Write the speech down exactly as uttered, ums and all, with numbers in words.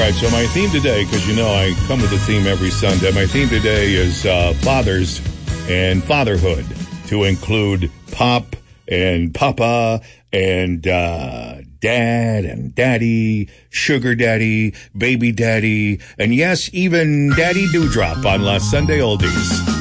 right, so my theme today, because you know I come with a theme every Sunday, my theme today is uh, fathers and fatherhood, to include pop and papa and uh, dad and daddy, sugar daddy, baby daddy, and yes, even Daddy Dewdrop on Last Sunday Oldies.